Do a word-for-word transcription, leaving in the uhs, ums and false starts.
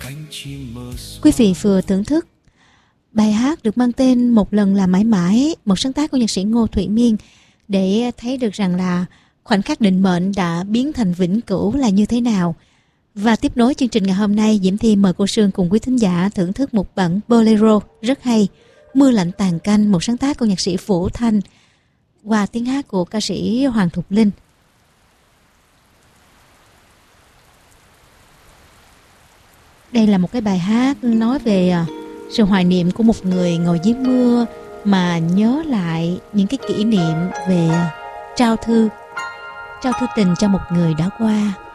Quý vị vừa thưởng thức bài hát được mang tên Một lần là mãi mãi, một sáng tác của nhạc sĩ Ngô Thụy Miên, để thấy được rằng là khoảnh khắc định mệnh đã biến thành vĩnh cửu là như thế nào. Và tiếp nối chương trình ngày hôm nay, Diễm Thi mời cô Sương cùng quý thính giả thưởng thức một bản bolero rất hay, Mưa lạnh tàn canh, một sáng tác của nhạc sĩ Vũ Thanh qua tiếng hát của ca sĩ Hoàng Thục Linh. Đây là một cái bài hát nói về sự hoài niệm của một người ngồi dưới mưa mà nhớ lại những cái kỷ niệm về trao thư, trao thư tình cho một người đã qua.